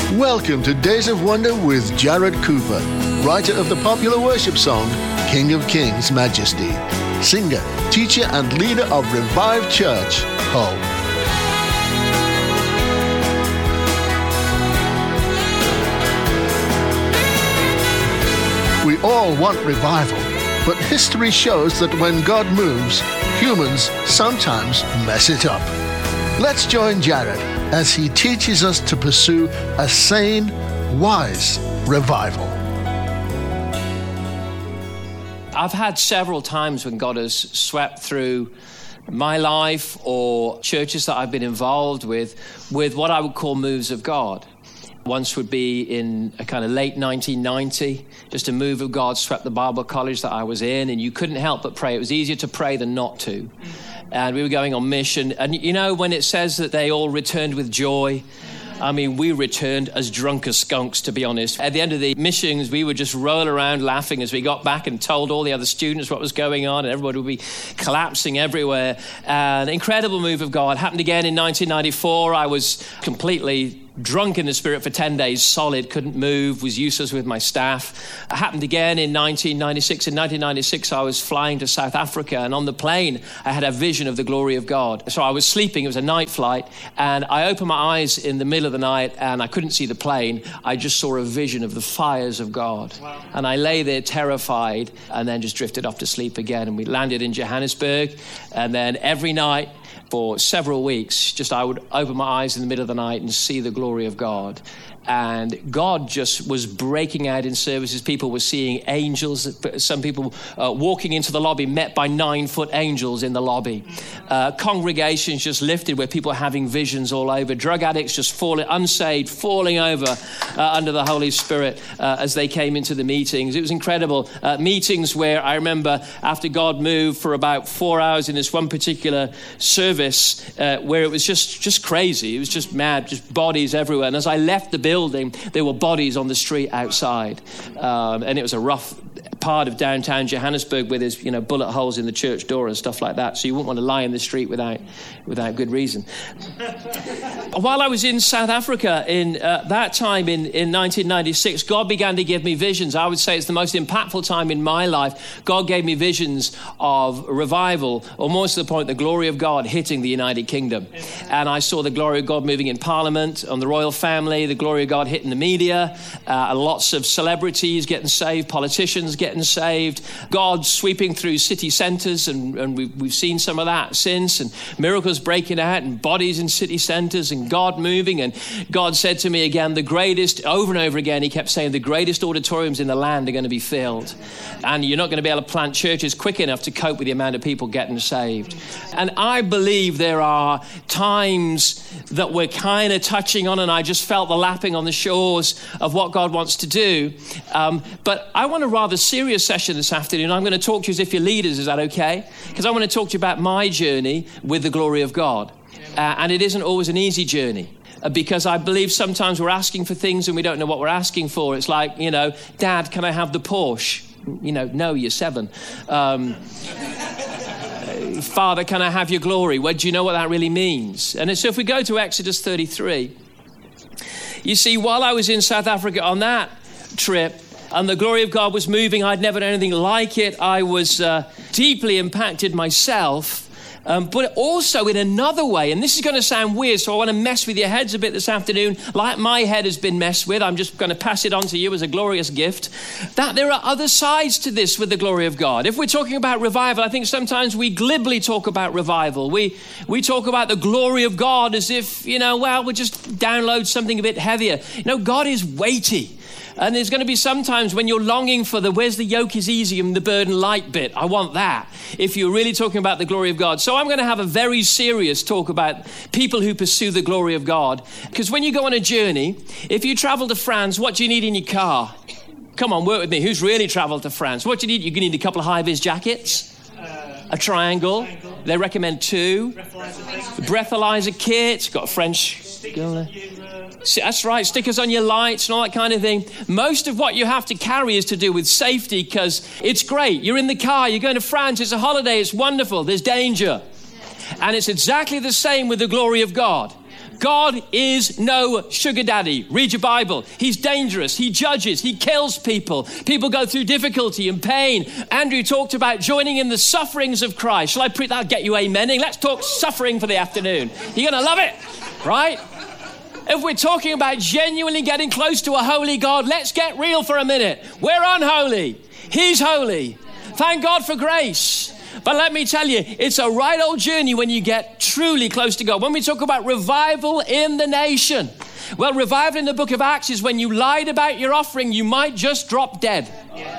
Welcome to Days of Wonder with Jared Cooper, writer of the popular worship song, King of Kings, Majesty, singer, teacher, and leader of Revive Church, Hull. We all want revival, but history shows that when God moves, humans sometimes mess it up. Let's join Jared as he teaches us to pursue a sane, wise revival. I've had several times when God has swept through my life or churches that I've been involved with what I would call moves of God. Once would be in a kind of late 1990, just a move of God swept the Bible college that I was in, and you couldn't help but pray. It was easier to pray than not to. And we were going on mission. And you know, when it says that they all returned with joy, I mean, we returned as drunk as skunks, to be honest. At the end of the missions, we would just roll around laughing as we got back and told all the other students what was going on, and everybody would be collapsing everywhere. An incredible move of God. Happened again in 1994. I was completely drunk in the spirit for 10 days, solid, couldn't move, was useless with my staff. It happened again in 1996. In 1996, I was flying to South Africa, and on the plane, I had a vision of the glory of God. So I was sleeping, it was a night flight, and I opened my eyes in the middle of the night, and I couldn't see the plane. I just saw a vision of the fires of God. Wow. And I lay there terrified, and then just drifted off to sleep again. And we landed in Johannesburg, and then every night, for several weeks, I would open my eyes in the middle of the night and see the glory of God. And God just was breaking out in services. People were seeing angels. Some people walking into the lobby, met by 9-foot angels in the lobby. Congregations just lifted where people were having visions all over. Drug addicts just falling, unsaved, falling over under the Holy Spirit as they came into the meetings. It was incredible. Meetings where I remember after God moved for about 4 hours in this one particular service where it was just crazy. It was just mad, just bodies everywhere. And as I left the building, there were bodies on the street outside. And it was a rough part of downtown Johannesburg where there's, bullet holes in the church door and stuff like that. So you wouldn't want to lie in the street without good reason. While I was in South Africa in that time in 1996, God began to give me visions. I would say it's the most impactful time in my life. God gave me visions of revival, or more to the point, the glory of God hitting the United Kingdom. And I saw the glory of God moving in Parliament, on the royal family, the glory of God hitting the media, lots of celebrities getting saved, politicians getting saved, God sweeping through city centres, and we've seen some of that since, and miracles breaking out, and bodies in city centres, and God moving. And God said to me again, the greatest, over and over again, he kept saying, the greatest auditoriums in the land are going to be filled. And you're not going to be able to plant churches quick enough to cope with the amount of people getting saved. And I believe there are times that we're kind of touching on, and I just felt the lapping on the shores of what God wants to do. But I want a rather serious session this afternoon. I'm going to talk to you as if you're leaders. Is that okay? Because I want to talk to you about my journey with the glory of God. And it isn't always an easy journey. Because I believe sometimes we're asking for things and we don't know what we're asking for. It's like, Dad, can I have the Porsche? No, you're 7. Father, can I have your glory? Well, do you know what that really means? And so if we go to Exodus 33, you see, while I was in South Africa on that trip, and the glory of God was moving, I'd never done anything like it. I was deeply impacted myself. But also in another way, and this is going to sound weird, so I want to mess with your heads a bit this afternoon, like my head has been messed with. I'm just going to pass it on to you as a glorious gift, that there are other sides to this with the glory of God. If we're talking about revival, I think sometimes we glibly talk about revival. We talk about the glory of God as if, we'll just download something a bit heavier. God is weighty. And there's going to be sometimes when you're longing for where's the yoke is easy and the burden light bit. I want that, if you're really talking about the glory of God. So I'm going to have a very serious talk about people who pursue the glory of God. Because when you go on a journey, if you travel to France, what do you need in your car? Come on, work with me. Who's really traveled to France? What do you need? You're going to need a couple of high-vis jackets, a triangle. They recommend 2. Breathalyzer kit. Got a French... That's right, stickers on your lights and all that kind of thing. Most of what you have to carry is to do with safety, because it's great. You're in the car, you're going to France, it's a holiday, it's wonderful, there's danger. And it's exactly the same with the glory of God. God is no sugar daddy. Read your Bible. He's dangerous. He judges. He kills people. People go through difficulty and pain. Andrew talked about joining in the sufferings of Christ. Shall I preach? That'll get you amening. Let's talk suffering for the afternoon. You're going to love it, right? If we're talking about genuinely getting close to a holy God, let's get real for a minute. We're unholy. He's holy. Thank God for grace. But let me tell you, it's a right old journey when you get truly close to God. When we talk about revival in the nation, well, revival in the book of Acts is when you lied about your offering, you might just drop dead.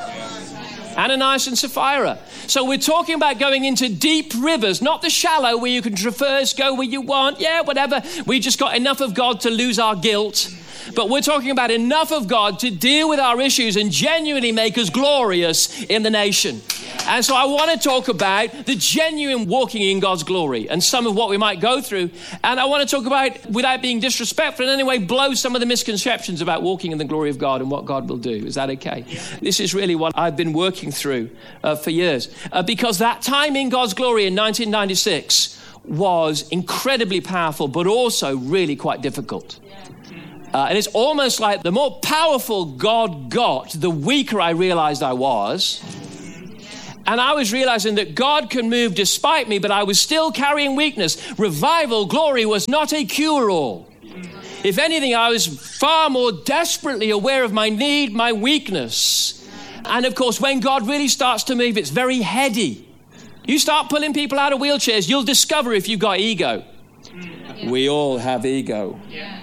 Ananias and Sapphira. So we're talking about going into deep rivers, not the shallow where you can traverse, go where you want. Yeah, whatever. We just got enough of God to lose our guilt. But we're talking about enough of God to deal with our issues and genuinely make us glorious in the nation. And so I want to talk about the genuine walking in God's glory and some of what we might go through. And I want to talk about, without being disrespectful in any way, blow some of the misconceptions about walking in the glory of God and what God will do. Is that okay? Yeah. This is really what I've been working through for years. Because that time in God's glory in 1996 was incredibly powerful, but also really quite difficult. And it's almost like the more powerful God got, the weaker I realized I was. And I was realizing that God can move despite me, but I was still carrying weakness. Revival, glory was not a cure-all. If anything, I was far more desperately aware of my need, my weakness. And of course, when God really starts to move, it's very heady. You start pulling people out of wheelchairs, you'll discover if you've got ego. We all have ego.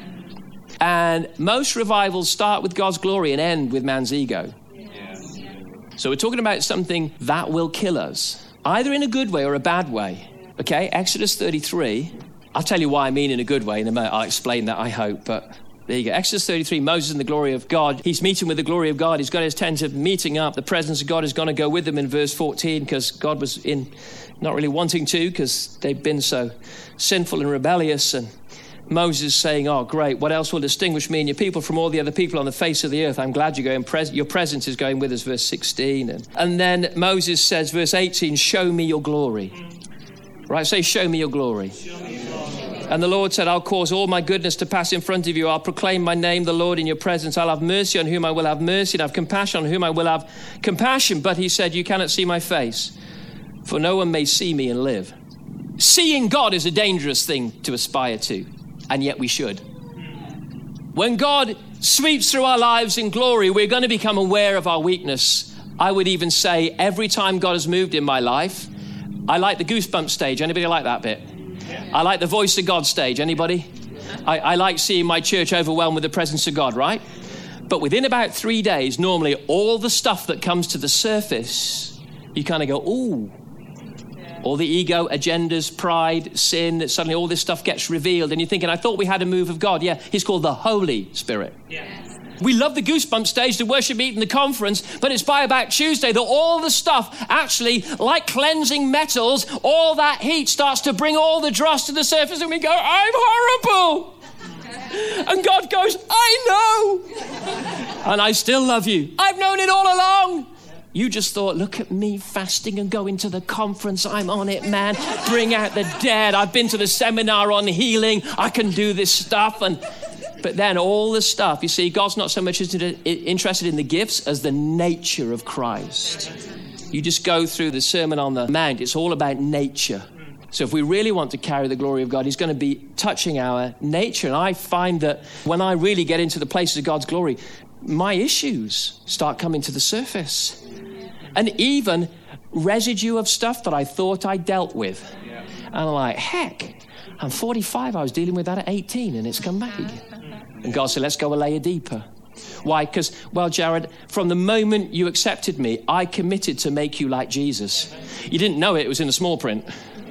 And most revivals start with God's glory and end with man's ego. So we're talking about something that will kill us, either in a good way or a bad way. Okay, Exodus 33. I'll tell you why I mean in a good way in a moment. I'll explain that, I hope, but there you go. Exodus 33, Moses in the glory of God. He's meeting with the glory of God. He's got his tent of meeting up. The presence of God is going to go with them in verse 14 because God was not really wanting to because they've been so sinful and rebellious. And Moses saying, oh, great, what else will distinguish me and your people from all the other people on the face of the earth? I'm glad you're going. Your presence is going with us, verse 16. And then Moses says, verse 18, show me your glory. Right, say, show me your glory. And the Lord said, I'll cause all my goodness to pass in front of you. I'll proclaim my name, the Lord, in your presence. I'll have mercy on whom I will have mercy and have compassion on whom I will have compassion. But he said, you cannot see my face, for no one may see me and live. Seeing God is a dangerous thing to aspire to. And yet we should. When God sweeps through our lives in glory, we're going to become aware of our weakness. I would even say every time God has moved in my life, I like the goosebump stage. Anybody like that bit? I like the voice of God stage. Anybody? I like seeing my church overwhelmed with the presence of God, right? But within about 3 days, normally all the stuff that comes to the surface, you kind of go, ooh. All the ego, agendas, pride, sin, suddenly all this stuff gets revealed. And you're thinking, I thought we had a move of God. Yeah, he's called the Holy Spirit. Yes. We love the goosebump stage, the worship meeting, the conference, but it's by about Tuesday that all the stuff actually, like cleansing metals, all that heat starts to bring all the dross to the surface and we go, I'm horrible. And God goes, I know. And I still love you. I've known it all along. You just thought, look at me fasting and going to the conference. I'm on it, man. Bring out the dead. I've been to the seminar on healing. I can do this stuff. But then all the stuff, you see, God's not so much interested in the gifts as the nature of Christ. You just go through the Sermon on the Mount. It's all about nature. So if we really want to carry the glory of God, he's going to be touching our nature. And I find that when I really get into the places of God's glory, my issues start coming to the surface. And even residue of stuff that I thought I dealt with. And I'm like, heck, I'm 45. I was dealing with that at 18 and it's come back again. And God said, let's go a layer deeper. Why? Because, well, Jared, from the moment you accepted me, I committed to make you like Jesus. You didn't know it was in the small print.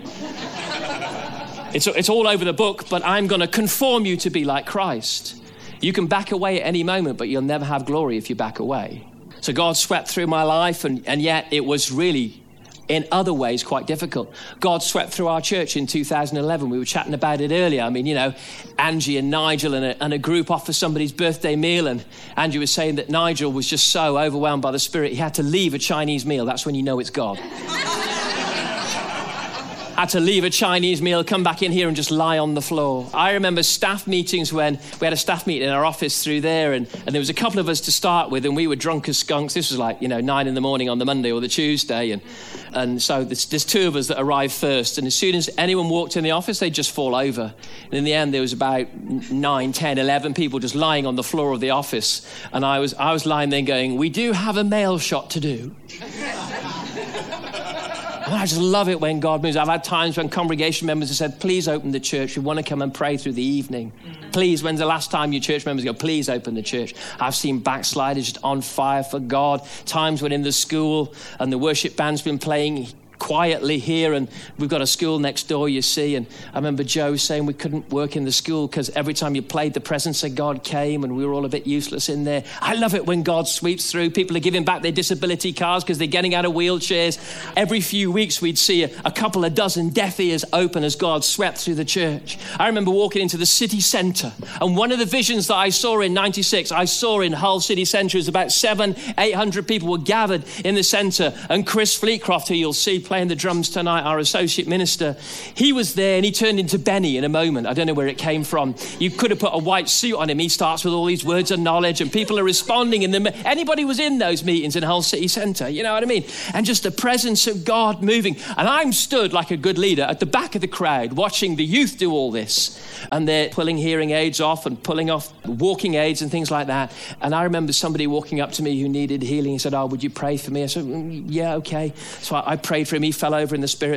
It's all over the book, but I'm going to conform you to be like Christ. You can back away at any moment, but you'll never have glory if you back away. So God swept through my life, and yet it was really, in other ways, quite difficult. God swept through our church in 2011. We were chatting about it earlier. I mean, you know, Angie and Nigel and a group off for somebody's birthday meal, and Angie was saying that Nigel was just so overwhelmed by the Spirit, he had to leave a Chinese meal. That's when you know it's God. had to leave a Chinese meal, come back in here and just lie on the floor. I remember staff meetings when we had a staff meeting in our office through there, and there was a couple of us to start with, and we were drunk as skunks. This was like, 9 in the morning on the Monday or the Tuesday, and so there's 2 of us that arrived first, and as soon as anyone walked in the office, they'd just fall over. And in the end, there was about 9, 10, 11 people just lying on the floor of the office, and I was lying there going, we do have a mail shot to do. And I just love it when God moves. I've had times when congregation members have said, please open the church. We want to come and pray through the evening. Please, when's the last time your church members go, please open the church? I've seen backsliders just on fire for God. Times when in the school and the worship band's been playing quietly here, and we've got a school next door, you see, and I remember Joe saying we couldn't work in the school because every time you played, the presence of God came and we were all a bit useless in there. I love it when God sweeps through. People are giving back their disability cards because they're getting out of wheelchairs. Every few weeks we'd see a couple of dozen deaf ears open as God swept through the church. I remember walking into the city centre, and one of the visions that I saw in 96, I saw in Hull city centre, is about 700-800 people were gathered in the centre, and Chris Fleetcroft, who you'll see playing the drums tonight, our associate minister, he was there, and he turned into Benny in a moment. I don't know where it came from. You could have put a white suit on him. He starts with all these words of knowledge, and people are responding. And anybody was in those meetings in Hull City Centre, you know what I mean? And just the presence of God moving. And I'm stood like a good leader at the back of the crowd watching the youth do all this. And they're pulling hearing aids off and pulling off walking aids and things like that. And I remember somebody walking up to me who needed healing. He said, would you pray for me? I said, yeah, okay. So I prayed for him. He fell over in the spirit.